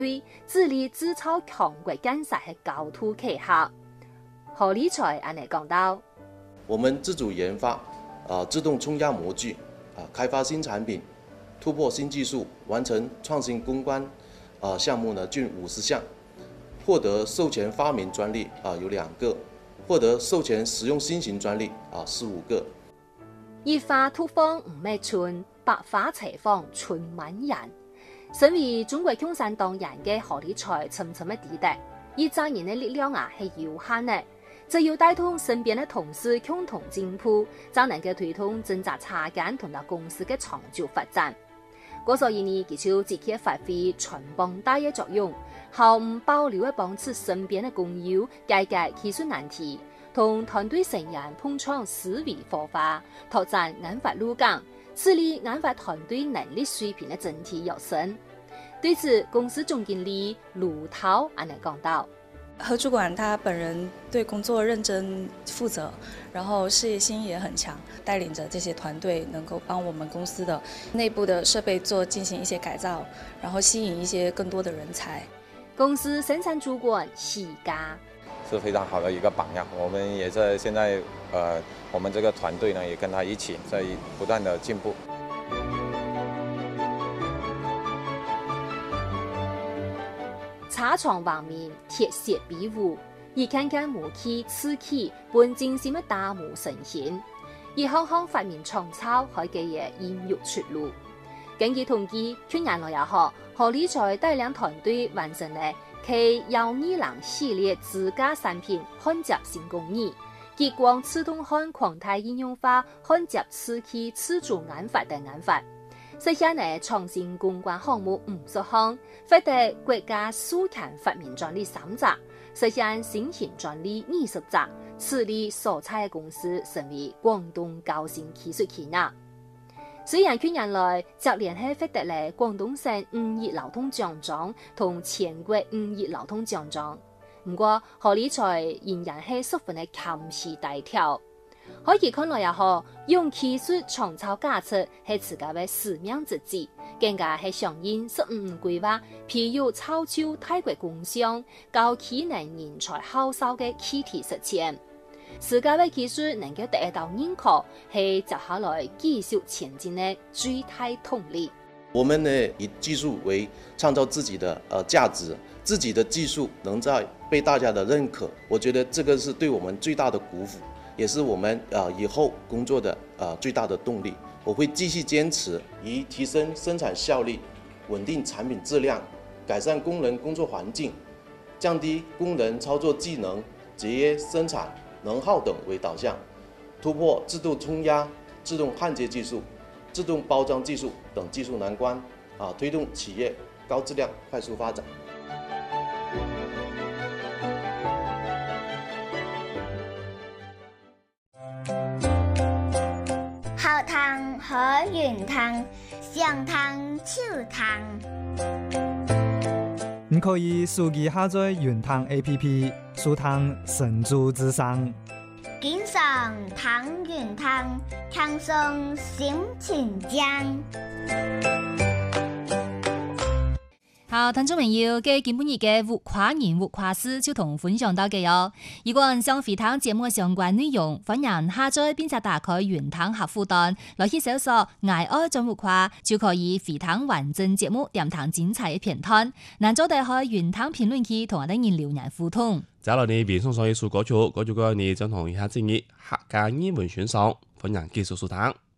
对致力制造强国建设的高度契合。何理财安尼讲到： 我们自主研发自动冲压模具开发新产品，突破新技术，完成创新攻关项目呢近50项，获得授权发明专利有2个，获得授权使用新型专利15个。 一花突芳五美春，百花齐放春满人。身为中国共产党人嘅何理财深深嘅地带，一家人嘅力量係有限嘅，只要帶動身邊嘅同事共同進步，才能夠推動政策插件同埋公司嘅長久發展。所以呢，佢就積極發揮傳幫帶嘅作用，毫無保留嘅幫助身邊嘅工友解決技術難題，同團隊成員碰撞思維火花，拓展研發路徑，致力研發團隊能力水平嘅整體躍升。對此，公司總經理盧濤安尼講到： 何主管他本人對工作認真負責，然後事業心也很強，帶領着這些團隊能夠幫我們公司的內部的設備進行一些改造，然後吸引一些更多的人才。 公司生產主管許家是非常好的一個榜樣，我們也在現在我們這個團隊呢也跟他一起在不斷的進步。 茶廠方面，鐵血比武，一看看武器刺器，本精心的大模成型，一項項發明創造，開嘅嘢應有出路。根據統計，去年來也好，何理財帶領團隊完成了其幺二郎系列自家產品焊接新工藝，激光自動焊擴大應用化焊接瓷器自主研發等研發。實現呢創新攻關項目50項，獲得國家書刊發明專利3隻，實現新型專利20隻。此類所在公司成為廣東高新技術企業。雖然去年來接連係獲得了廣東省5億勞動獎章同全國5億勞動獎章，不過何理財仍然係十分的強勢大調。可以看來也好，用技術創造價值係自家的使命之一，更加係響應15規劃，譬如超超泰國工商、高技能人才號召的具體實踐。自家的技術能夠得到認可，係接下來繼續前進的最大動力。 我們呢以技術為創造自己的價值，自己的技術能在被大家的認可，我覺得這個是對我們最大的鼓舞。也是我們以後工作的最大的動力。我會繼續堅持以提升生產效率、穩定產品質量、改善工人工作環境、降低工人操作技能、節約生產能耗等為導向，突破自動沖壓、自動焊接技術、自動包裝技術等技術難關，推動企業高質量快速發展。 後堂可圓堂，上堂手堂。 你可以手機下載圓堂 APP， 收堂神州之聲。 經常堂圓堂，輕鬆心情江。 好，聽眾朋友，嘅今晡日嘅活跨年活跨事就同分享到嘅喲。如果想回聽節目相關內容，歡迎下載並且打開圓堂客戶端，來去搜索"愛愛進活跨"，就可以回聽完整節目，點聽精彩嘅片段。難做地開圓堂評論區同我哋人留言互動。 接落嚟變送上一首歌曲，歌曲嘅你將同以下建議客家語文選手，歡迎繼續收聽。